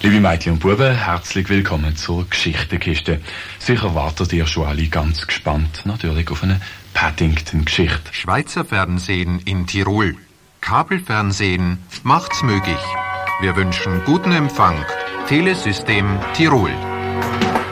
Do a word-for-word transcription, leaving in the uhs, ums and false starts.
Liebe Mädchen und Buben, herzlich willkommen zur Geschichtenkiste. Sicher wartet ihr schon alle ganz gespannt natürlich auf eine Paddington-Geschichte. Schweizer Fernsehen in Tirol. Kabelfernsehen macht's möglich. Wir wünschen guten Empfang. Telesystem Tirol.